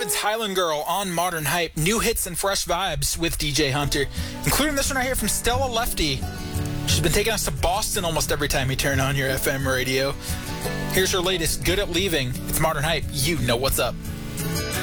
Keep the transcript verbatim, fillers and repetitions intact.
It's Highland Girl on Modern Hype. New hits and fresh vibes with D J Hunter, including this one right here from Stella Lefty. She's been taking us to Boston almost every time you turn on your F M radio. Here's her latest, Good at Leaving. It's Modern Hype. You know what's up.